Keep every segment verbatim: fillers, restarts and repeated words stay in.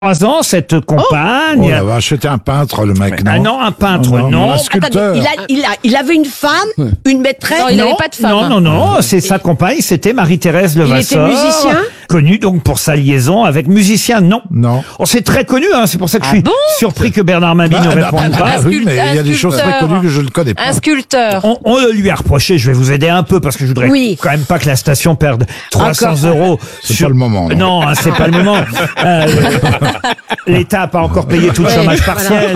trois ans, cette compagne. Oh la vache, c'était un peintre, le mec, non? Ah non, un peintre, Oh non, non. un sculpteur. Attendez, il, a, il, a, il avait une femme, une maîtresse. Non, il n'avait pas de femme. Non, non, non, c'est sa compagne, c'était Marie-Thérèse Levasseur. Il était musicien Connue donc pour sa liaison avec musicien, non. Non. Oh, c'est très connu, hein, c'est pour ça que je Ah suis bon surpris que Bernard Mabie Ah, ne bah, réponde bah, pas. bah, oui, mais il y a des choses très sculpteur. connues que je ne connais pas. Un sculpteur. On, on le lui a reproché, je vais vous aider un peu parce que je voudrais Oui. quand même pas que la station perde trois cents Encore. euros. C'est pas le moment, non. Non, hein, c'est pas le moment. Euh, L'État n'a pas encore payé tout le Ouais, chômage voilà. partiel.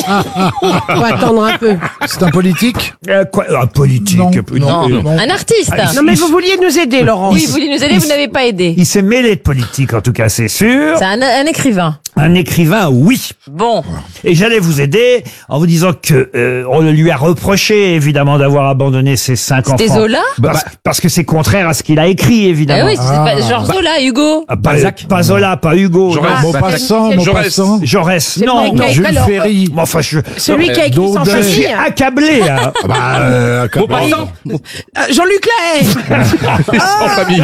On va attendre un peu. C'est un politique? Euh, quoi, ah, politique. Non, euh, non, euh, non. Un artiste. Ah, Non mais vous vouliez nous aider, Laurence. Oui, vous voulez nous aider, vous n'avez pas aidé. Il s'est mêlé de politique, en tout cas, c'est sûr. C'est un, un écrivain. Un écrivain, oui. Bon. Et j'allais vous aider en vous disant que euh, on lui a reproché évidemment d'avoir abandonné ses cinq enfants. C'était Zola Parce, parce que c'est contraire à ce qu'il a écrit, Eh évidemment. oui, c'est pas genre Zola, Hugo. Ah, pas, pas Zola, pas Hugo. Jaurès. non. Maupassant, Jaurès. Maupassant. Jaurès, le non. mec non. qui a- Jules alors, Ferry. Bon, enfin, je, Celui qui a écrit sans Daudet. je suis famille. accablé. hein. Ah bah, euh, Euh, Jean-Luc Lahaye. Sans famille.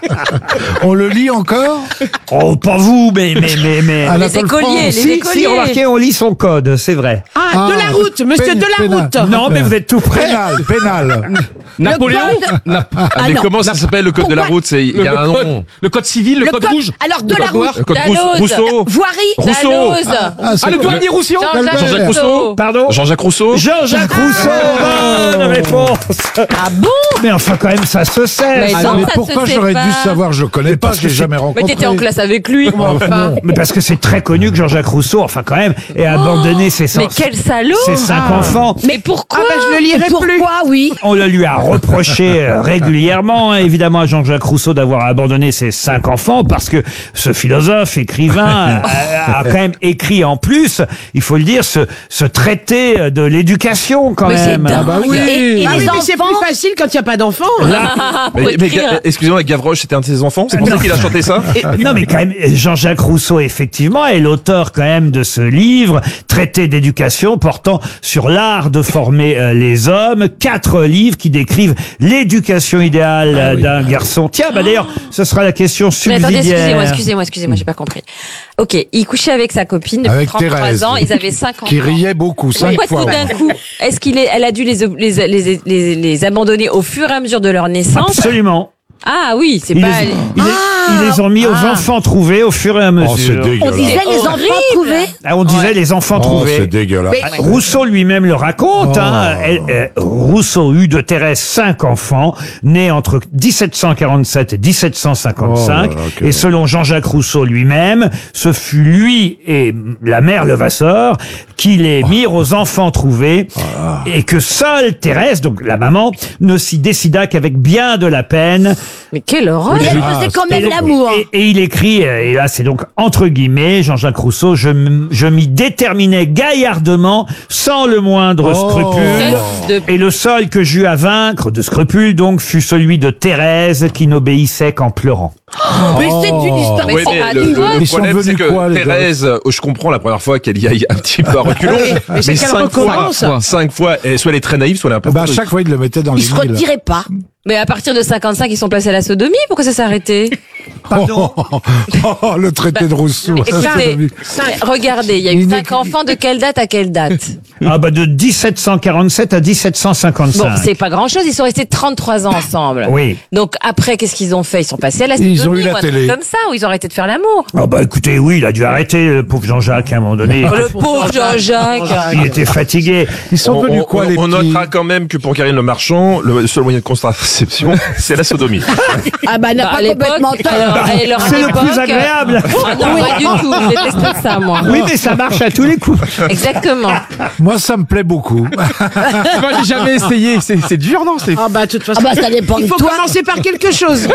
on le lit encore? Oh, pas vous, mais mais mais mais. Ah, Les Anatole écoliers, France. les Si, écoliers. si, remarquez, on lit son code, c'est vrai. Ah, Ah, de la route, monsieur Pén- de la Pénal. route. Non, mais vous êtes tout près. Pénal, pénal. Napoléon Le code- Ah, Ah mais non. comment ça s'appelle le code de la route? C'est il y a un code, nom. le code civil, le, Le code, code- rouge. alors, de le la code noir. route. Le code Dalloz. Rous- Rousseau. Voirie. Rousseau. Dalloz. Ah, Ah, c'est le le- douanier Roussillon. Jean-Jacques Jean-Jacques Rousseau. Pardon. Jean-Jacques Rousseau. Jean-Jacques Rousseau, bonne réponse. Ah bon? Mais enfin, quand même, ça se sait. Mais ça. non, mais ça pourquoi se sait j'aurais pas. dû savoir? Je connais pas, parce je que l'ai c'est- jamais Mais rencontré. t'étais en classe avec lui. Enfin. Mais parce que c'est très connu que Jean-Jacques Rousseau, enfin quand même, ait abandonné ses, Mais cent- quel salaud. ses cinq enfants. Mais pourquoi? Ah bah je le lirai plus. Pourquoi, oui. On le lui a reproché euh, régulièrement, hein, évidemment, à Jean-Jacques Rousseau d'avoir abandonné ses cinq enfants, parce que ce philosophe, écrivain, a, a quand même écrit en plus, il faut le dire, ce, ce traité de l'éducation quand Mais c'est même. dingue. Ah bah oui. Et, et Ah les oui, mais c'est enfants. plus facile quand il n'y a pas d'enfants. Ah, faut Mais, mais écrire. Ga- excusez-moi, Gavroche, c'était un de ses enfants? C'est pour ça qu'il a chanté ça? Et- non mais quand même, Jean-Jacques Rousseau effectivement est l'auteur quand même de ce livre, traité d'éducation portant sur l'art de former euh, les hommes, quatre livres qui décrivent l'éducation idéale euh, d'un garçon. Tiens, bah d'ailleurs, ce sera la question Mais attendez, subsidiaire. excusez-moi, excusez-moi, excusez-moi, j'ai pas compris. Ok, il couchait avec sa copine depuis Avec trente-trois Thérèse. ans, ils avaient cinq ans. Qui riait beaucoup, cinq Pourquoi fois. tout d'un coup, est-ce qu'il est, elle a dû les, les, les, les, les abandonner au fur et à mesure de leur naissance? Absolument. Ah oui, c'est Ils pas. les, ils les- ils les ont mis aux Ah. enfants trouvés au fur et à mesure. Oh, c'est On dégueulasse. disait les enfants horrible. trouvés. Ah, on disait les enfants Oh, c'est trouvés. dégueulasse. Mais- Rousseau lui-même le raconte. Oh. Hein. Elle- euh, Rousseau eut de Thérèse cinq enfants, nés entre dix-sept cent quarante-sept et dix-sept cent cinquante-cinq. Oh là là, quel- Et selon Jean-Jacques Rousseau lui-même, ce fut lui et la mère Levasseur qui les mirent aux enfants trouvés, et que seule Thérèse, donc la maman, ne s'y décida qu'avec bien de la peine. Mais quelle horreur! Mais elle faisait quand même l'amour. Et, et il écrit, euh, et là c'est donc entre guillemets, Jean-Jacques Rousseau, je, m- je m'y déterminais gaillardement, sans le moindre Oh. scrupule. De- Et le seul que j'eus à vaincre, de scrupule donc, fut celui de Thérèse, qui n'obéissait qu'en pleurant. Mais c'est une histoire. Mais Ouais, c'est mais pas le, du le- tout. le Ils sont problème, c'est devenus que quoi, les Thérèse, euh, je comprends la première fois qu'elle y aille un petit peu à reculons. mais c'est qu'elle cinq fois, recommence. cinq fois, et soit elle est très naïve, soit elle est un peu. Bah, à chaque fois, il le mettait dans Il les se milles. retirait pas. Mais à partir de cinquante-cinq, ils sont passés à la sodomie. Pourquoi ça s'est arrêté? Pardon. Oh, le traité de Rousseau. ça, c'est Écoutez, devenu- regardez, il y a eu Il cinq n'est- enfants. De quelle date à quelle date? Ah bah de dix-sept cent quarante-sept à dix-sept cent cinquante-cinq. Bon, c'est pas grand chose. Ils sont restés trente-trois ans ensemble. Oui. Donc après, qu'est-ce qu'ils ont fait? Ils sont passés à la sodomie. Ils ont eu la ou un truc télé. comme ça, ou ils ont arrêté de faire l'amour. Ah bah écoutez, oui, il a dû arrêter, le pauvre Jean-Jacques, à un moment donné. Oh, le pauvre Jean-Jacques. Il était fatigué. Ils sont On, venus on- quoi, les on petits? notera quand même que pour Karine Le Marchand, le seul moyen de contraception, c'est la sodomie. Ah bah, n'a Bah, à pas l'époque, complètement tort. alors, et leur C'est le époque, plus agréable. Ah non, pas du tout. Je déteste ça, moi. Oui, mais ça marche à tous les coups. Exactement. Moi, ça me plaît beaucoup. Moi, j'ai jamais essayé. C'est c'est dur, non? C'est Ah bah, de toute façon. Ah bah, ça dépend Il de faut toi. commencer par quelque chose.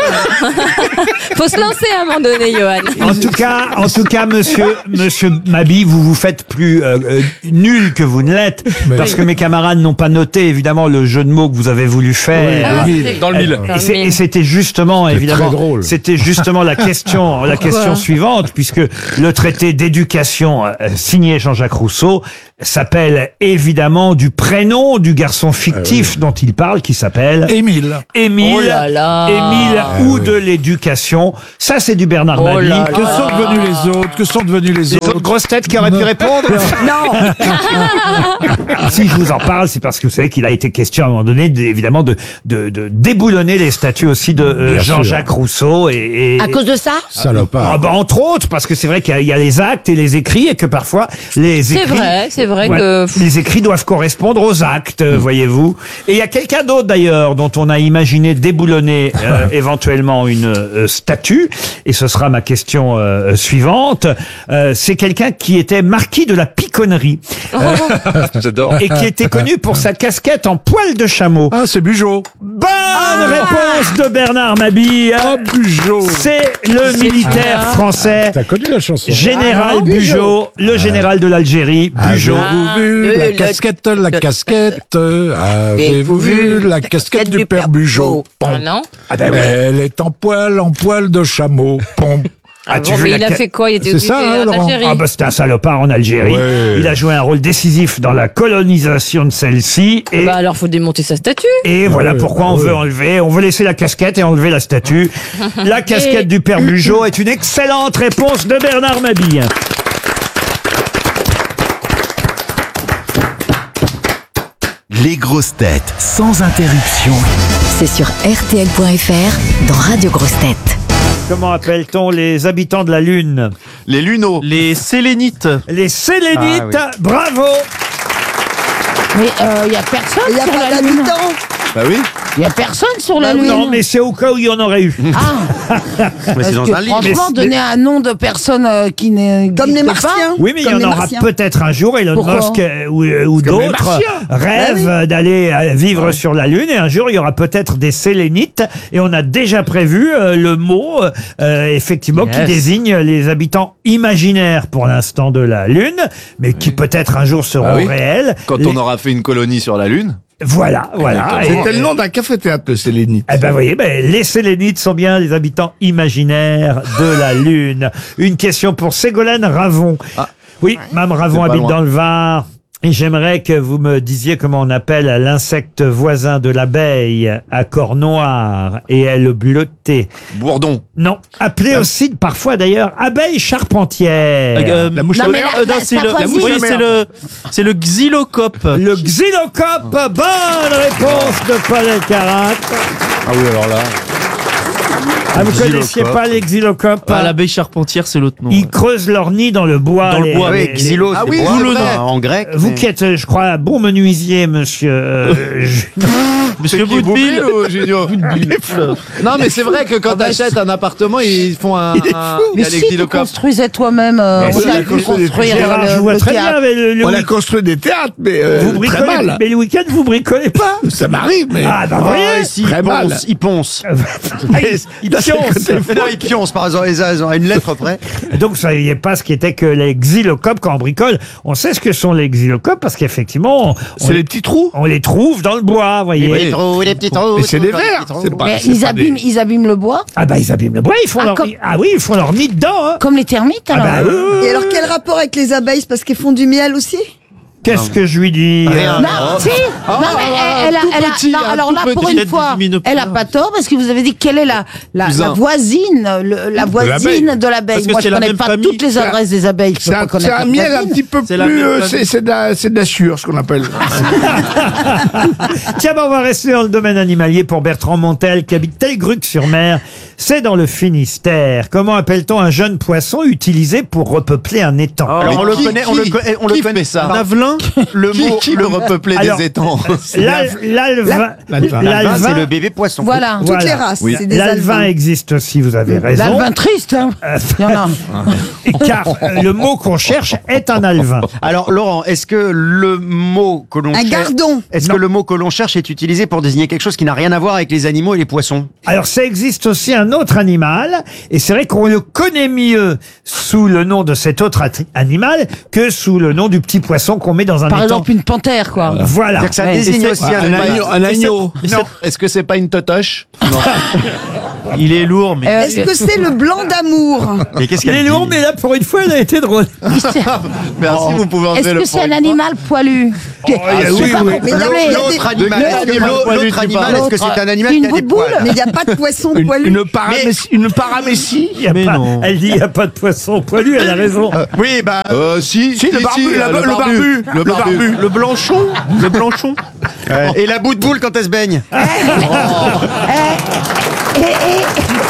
Faut se lancer à un moment donné, Johan. En tout cas, en tout cas, monsieur, monsieur Mabie, vous vous faites plus euh, euh, nul que vous ne l'êtes, Mais- parce que mes camarades n'ont pas noté évidemment le jeu de mots que vous avez voulu faire. Ah, Oui, c'est- dans le mille. Et c'est- Et c'était justement, évidemment, très drôle. c'était justement la question, la question suivante, puisque le traité d'éducation euh, signé Jean-Jacques Rousseau s'appelle évidemment du prénom du garçon fictif dont il parle, qui s'appelle Émile. Émile. Oh là là. Émile Ah ou oui. de l'éducation. Ça, c'est du Bernard Oh Mabille. là Que sont devenus les autres Que sont devenus les Les autres autres grosses têtes qui auraient pu répondre? Non. Si je vous en parle, c'est parce que vous savez qu'il a été question à un moment donné, d- évidemment, de, de, de déboulonner les statues aussi de euh, Bien sûr. Jean-Jacques Rousseau. Et, et- À cause de ça Salopard. Ah bah, entre autres, parce que c'est vrai qu'il y, a- il y a les actes et les écrits, et que parfois les C'est écrits, vrai, c'est vrai Ouais, que. les écrits doivent correspondre aux actes, euh, voyez-vous. Et il y a quelqu'un d'autre d'ailleurs dont on a imaginé déboulonner euh, éventuellement une euh, statue, et ce sera ma question euh, suivante. Euh, c'est quelqu'un qui était marquis de la piconnerie J'adore. et qui était connu pour sa casquette en poil de chameau. Ah, c'est Bugeaud. Bonne réponse de Bernard Mabille. Ah, Bugeaud. C'est le militaire français. T'as connu la chanson? Général Ah, Bugeaud, le général de l'Algérie, Bugeaud. Avez-vous vu Ah, la le- casquette, la casquette Avez-vous vu la casquette du père Bugeaud? Ah non. Ah ben ouais. Elle est en poil, en poil de chameau. Pom. Ah, tu Bon, veux mais la il a ca- fait quoi? Il était C'est occupé ça, hein, en Laurent Algérie. Ah bah c'était un salopard en Algérie. Ouais. Il a joué un rôle décisif dans la colonisation de celle-ci. Et, Bah alors faut démonter sa statue. et voilà ouais, pourquoi bah on ouais. veut enlever. On veut laisser la casquette et enlever la statue. La casquette du père Bugeaud est une excellente réponse de Bernard Mabille. Les grosses têtes sans interruption. C'est sur R T L point F R dans Radio Grosses Têtes. Comment appelle-t-on les habitants de la Lune? Les luneaux. Les sélénites. Les Sélénites. Ah Bravo. Mais il n'y a personne Il n'y a sur pas la Lune. d'habitants. Bah oui. Il n'y a personne sur la Ah, Lune. non, mais c'est au cas où il y en aurait eu. Ah, Mais c'est parce dans que un livre. franchement, Mais- donner un nom de personne euh, qui n'est Comme les n'existe pas. Martiens. Oui, mais il y Comme en les aura Martiens. peut-être un jour. Elon Pourquoi Musk euh, ou, euh, ou Comme les d'autres Martiens. rêvent Bah euh, d'aller euh, vivre sur la Lune. Et un jour, il y aura peut-être des Sélénites. Et on a déjà prévu euh, le mot, euh, effectivement, qui Yes. désigne les habitants imaginaires pour l'instant de la Lune, mais qui peut-être un jour seront Ah oui. réels. Quand Les- on aura fait une colonie sur la Lune. Voilà, voilà. Et- C'était le nom d'un café-théâtre, le Sélénite. Eh ben, vous voyez, ben, les Sélénites sont bien les habitants imaginaires de la Lune. Une question pour Ségolène Ravon. Ah. Oui, Mme Ravon C'est pas habite loin. dans le Var. Et j'aimerais que vous me disiez comment on appelle l'insecte voisin de l'abeille à corps noir et aile bleutée. Bourdon. Non, appelé aussi parfois d'ailleurs abeille charpentière. Euh, La mouche Non, à mais mer. la- euh, non, la- c'est sa le, voisine. oui, c'est le, c'est le xylocope. Le xylocope. Bonne réponse de Paul Elkarat. Ah oui, alors là. Ah, vous Xylocope. connaissiez pas les xylocope? Ah, l'abeille charpentière, c'est l'autre nom. Ils creusent leur nid dans le bois. Dans le les- bois, les- oui, les- Xylo, Ah c'est oui, bois, d'où le vrai, nom. en grec. Vous mais- qui êtes, euh, je crois, un bon menuisier, monsieur. euh, je- Monsieur Qui, Boudeville. Boudeville ou Junior Non, mais c'est vrai que quand t'achètes un appartement, ils font un. un- Il y Mais a les si tu xylocopes. construisais toi-même, euh, Mais on si, a il a pu construit des construire Gérard, le, je vois le très théâtre. bien, mais le, le On a week- construit des théâtres, mais euh, vous très bricolez, mal. mais le week-end, vous bricolez pas. Ça m'arrive, mais... Ah, bah, vous voyez. Ah, ici, Très ils mal. poncent. Ils poncent. Il pionce. Non, ils pioncent, par exemple, ils ont une lettre près. Donc, vous saviez pas ce qu'était que les xylocopes quand on bricole. On sait ce que sont les xylocopes parce qu'effectivement, on, C'est les petits trous. on les trouve dans le bois, vous voyez. Les trous, les petits trous. Mais c'est des trous, les vers. petits trous. C'est pas, Mais c'est ils pas abîment, des- ils abîment le bois, Ah bah, ils abîment le bois, ils font Ah, leur comme- nid. Ah oui, ils font leur nid dedans, hein. comme les termites Ah alors. bah, oui, oui, oui. Et alors, quel rapport avec les abeilles? C'est parce qu'elles font du miel aussi? Qu'est-ce que je lui dis? Rien. Non, si. non, mais elle, elle a, tout elle a- petit, non, un alors tout là, pour petit. une Peut-être fois, des elle a pas tort parce que vous avez dit quelle est la, la, Cousin. la voisine, le- la voisine l'abeille. de l'abeille. Parce que Moi, c'est je la connais même pas famille. toutes les adresses des abeilles. Je C'est peux pas un, connaître c'est un la miel un voisine. petit peu C'est plus... la même euh, famille. c'est c'est de la- c'est de la sueur, ce qu'on appelle. Tiens, ben, on va rester dans le domaine animalier pour Bertrand Montel qui habite Telgruc-sur-Mer. C'est dans le Finistère. Comment appelle-t-on un jeune poisson utilisé pour repeupler un étang? Alors, on le qui- connaît, on qui- le connaît, on le qui connaît fait ça. Un avelin. Le mot, le repeupler Alors, des étangs. L'al- L'alvin. L'alvin. L'alvin, c'est le bébé poisson. Voilà. Toutes Voilà. les races, Oui. c'est des L'alvin alvins. existe aussi, vous avez raison. L'alvin triste, hein. Il y en a. Car euh, le mot qu'on cherche est un alvin. Alors Laurent, est-ce que le mot que l'on Un cherche, gardon. est-ce Non. que le mot que l'on cherche est utilisé pour désigner quelque chose qui n'a rien à voir avec les animaux et les poissons? Alors ça existe aussi un un autre animal, et c'est vrai qu'on le connaît mieux sous le nom de cet autre at- animal que sous le nom du petit poisson qu'on met dans un Par étang. exemple, une panthère, quoi. Voilà. C'est-à-dire que ça Ouais. désigne Et aussi c'est- un Un animal. agneau. Un agneau. Et c'est- Est-ce que c'est pas une totoche? Il est lourd, mais. Euh, Est-ce que c'est le blanc d'amour? Mais qu'est-ce Il qu'elle est dit lourd, mais là, pour une fois, elle a été drôle. Merci, vous pouvez enlever Est-ce le que c'est point. un animal poilu? il y a- Je sais oui, pas, oui. mais Mais non, l'autre- mais- L'autre animal, le- est-ce que le- l'autre poilu, l'autre tu animal, parles. est-ce que c'est un animal C'est qui une a des boule-boule. poils? Mais il n'y a pas de poisson Une, poilu. une, paramécie, une paramécie. Il y a Mais pas- non. Elle dit il n'y a pas de poisson poilu, elle a raison. Oui, bah. Euh, si, Si, le barbu, la- le barbu, le barbu. Le blanchon Le blanchon Et la bout de boule quand elle se baigne. Et, et,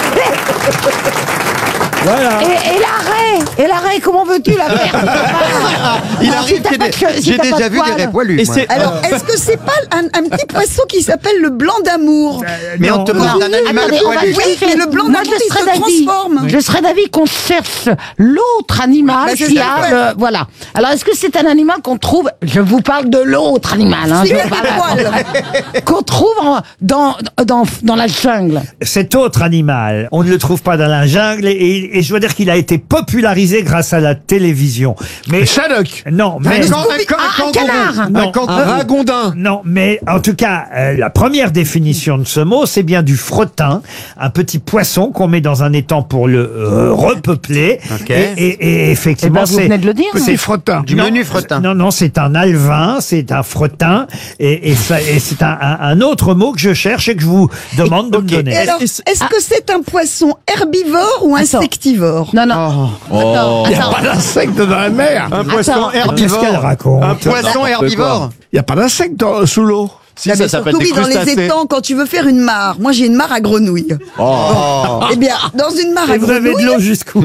Voilà. et, et l'arrêt Et l'arrêt, comment veux-tu la faire Il Ah, arrive si t'as qu'il y pas ait de des- che- si j'ai t'as pas déjà de vu des poils. raies poilus. Et moi. c'est. Alors, est-ce que c'est pas un, un petit poisson qui s'appelle le blanc d'amour? Mais on Non, te parle d'un animal Attendez, on va poilu. Oui, chercher. mais le blanc Moi, d'amour, je il serais se d'avis. transforme. Je serais d'avis qu'on cherche l'autre animal Bah, c'est qui ça, a ouais. le... Voilà. Alors, est-ce que c'est un animal qu'on trouve... Je vous parle de l'autre animal. Hein, C'est je qu'il vous y a des parle- poils. qu'on trouve en- dans, dans, dans la jungle. Cet autre animal, on ne le trouve pas dans la jungle et, et- et je dois dire qu'il a été popularisé grâce à la télévision. Mais Shadok. non, mais Un can- un can- Ah, un un kangourou. canard. Non. Un kangourou. Un ragondin. non, mais en tout cas, euh, la première définition de ce mot, c'est bien du frottin, un petit poisson qu'on met dans un étang pour le euh, repeupler. Ok. Et, et- et Eh effectivement, ben, vous c'est venez de le dire. Petit frottin. Du non, menu fretin. Non, non, c'est un alvin, c'est un fretin, et, et, ça- et c'est un, un- un autre mot que je cherche et que je vous demande de me donner. Et alors, est-ce que c'est un poisson herbivore ou Attends. insectivore? Non, non. Attends, Il n'y a attends. pas d'insecte dans la mer. Un poisson Attends. Qu'est-ce herbivore. qu'elle raconte Un poisson herbivore. Il n'y a pas d'insecte dans- sous l'eau. Si, Ah, ça mais s'appelle surtout, des oui, dans les crustacés. étangs, quand tu veux faire une mare. Moi, j'ai une mare à grenouilles. Oh. Eh bien, dans une mare Et à vous avez de grenouilles, l'eau jusqu'où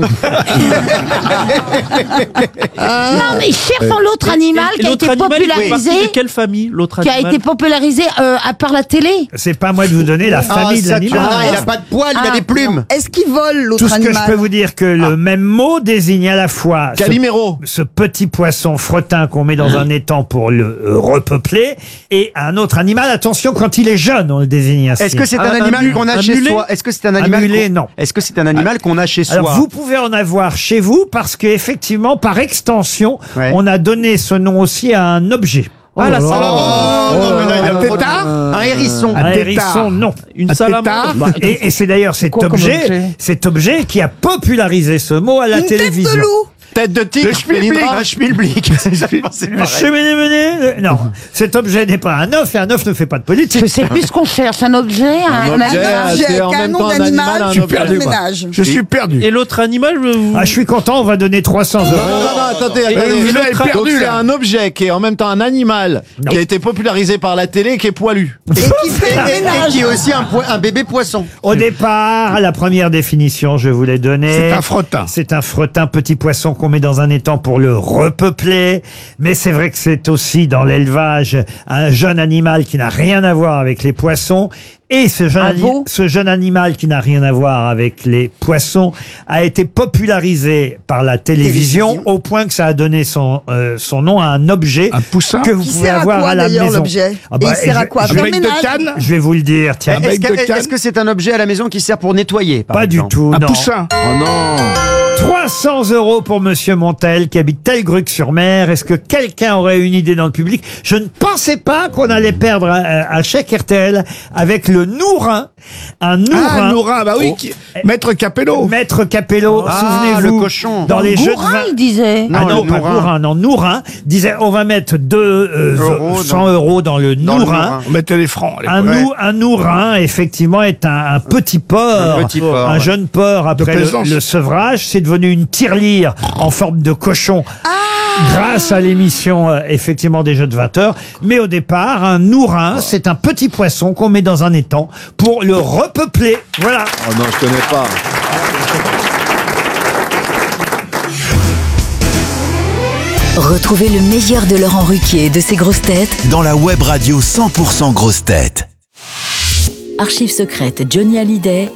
Non, mais cherchons l'autre animal Et qui a été l'autre animal, il fait popularisé, partie de quelle famille L'autre qui a animal été popularisé euh, à part la télé. C'est pas à moi de vous donner la famille de Ah, l'animal. Saturnin, il a pas de poils, il a Ah. des plumes. est-ce qu'il vole l'autre Tout ce que animal? je peux vous dire que le même mot désigne à la fois ce, Calimero. ce petit poisson frottin qu'on met dans un étang pour le euh, repeupler et un autre animal. Attention, quand il est jeune, on le désigne ainsi. Est-ce que c'est un, Un- un animal mu- qu'on a un chez mulet soi? Est-ce que c'est un animal mulet, qu'on- non. Est-ce que c'est un animal qu'on a chez soi? Alors vous pouvez en avoir chez vous parce qu'effectivement, par extension, Ouais. on a donné ce nom aussi à un objet. Ah, la Oh, salamandre. non, mais là, il a Un pas- tétard. Un hérisson. Un tétard. hérisson, non. Une Un salamandre. tétard. Bah, et et c'est d'ailleurs cet Quoi comme objet, objet cet objet qui a popularisé ce mot à la Une tête télévision. de loup? Tête de tigre. Le schmilblick. Pélindrame. Un schmilblick. C'est pareil. Cheminée menée, euh, non, cet objet n'est pas un œuf et un œuf ne fait pas de politique. Je sais plus ce qu'on cherche, un objet, un, Un objet, animal. J'ai c'est en qu'un même nom temps un d'animal, animal, un je suis objet. perdu, moi. ménage. Je suis perdu. Et l'autre animal, je vous... Ah, je suis content, on va donner trois cents euros. Non, non, non, attendez, attendez. vous L'autre- avez perdu, Donc c'est là. un objet qui est en même temps un animal, Non. qui a été popularisé par la télé et qui est poilu. Et qui fait le Et, et ménage. qui est aussi un, poi- un bébé poisson. Au départ, la première définition, je vous l'ai donnée. C'est un frottin. C'est un frottin, petit poisson qu'on met dans un étang pour le repeupler. Mais c'est vrai que c'est aussi dans l'élevage un jeune animal qui n'a rien à voir avec les poissons. Et ce jeune, Un ani- veau ce jeune animal qui n'a rien à voir avec les poissons a été popularisé par la télévision, Télévision. au point que ça a donné son, euh, son nom à un objet Un poussin. que vous Qui pouvez sert à avoir quoi, à la d'ailleurs, maison. l'objet Ah Et bah, il sert à je- quoi? je, Faire bec de ménage? canne. je vais vous le dire, tiens. Est-ce bec de que canne. est-ce que c'est un objet à la maison qui sert pour nettoyer par Pas du exemple tout, Un non. poussin. Oh non. trois cents euros pour Monsieur Montel qui habite Telgruc-sur-Mer. Est-ce que quelqu'un aurait une idée dans le public? Je ne pensais pas qu'on allait perdre un, un chèque R T L avec le Nourin. Un Nourin. Ah, Nourin, bah oui. qui- Maître Capello. Maître Capello, Ah, souvenez-vous. le cochon. Dans les jeux de Bourrin, vin. il disait. Ah Non, non, le pas Nourin. Nourin, non, Nourin disait on va mettre deux euh, Euros cent dans- euros dans le dans le Nourin. Nourin. On mettait les francs. à Un, l'époque. nou, un Nourin, effectivement, est un, un petit porc, Un petit porc, un ouais. jeune porc après De le, plaisance. le sevrage. C'est devenu une tirelire en forme de cochon grâce à l'émission, euh, effectivement, des Jeux de vingt heures. Mais au départ, un Nourin, c'est un petit poisson qu'on met dans un étang pour le repeupler. Voilà. Oh non, je connais pas. Retrouvez le meilleur de Laurent Ruquier et de ses grosses têtes Dans la web radio cent pour cent grosses têtes. Archives secrètes Johnny Hallyday